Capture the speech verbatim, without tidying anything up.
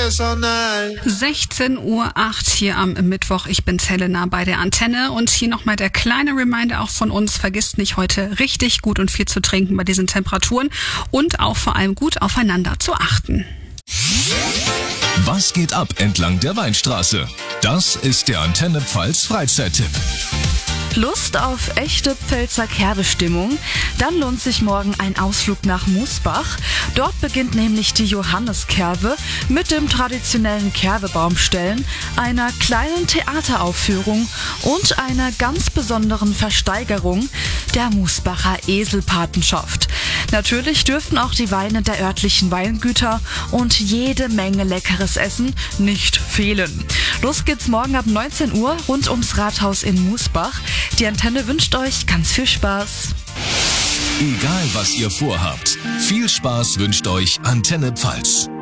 personal. sechzehn Uhr acht hier am Mittwoch. Ich bin's Helena bei der Antenne und hier nochmal der kleine Reminder auch von uns. Vergisst nicht, heute richtig gut und viel zu trinken bei diesen Temperaturen und auch vor allem gut aufeinander zu achten. Was geht ab entlang der Weinstraße? Das ist der Antenne Pfalz Freizeittipp. Lust auf echte Pfälzer Kerbestimmung? Dann lohnt sich morgen ein Ausflug nach Musbach. Dort beginnt nämlich die Johanniskerbe mit dem traditionellen Kerbebaumstellen, einer kleinen Theateraufführung und einer ganz besonderen Versteigerung der Musbacher Eselpatenschaft. Natürlich dürften auch die Weine der örtlichen Weingüter und jede Menge leckeres Essen nicht fehlen. Los geht's morgen ab neunzehn Uhr rund ums Rathaus in Musbach. Die Antenne wünscht euch ganz viel Spaß. Egal was ihr vorhabt, viel Spaß wünscht euch Antenne Pfalz.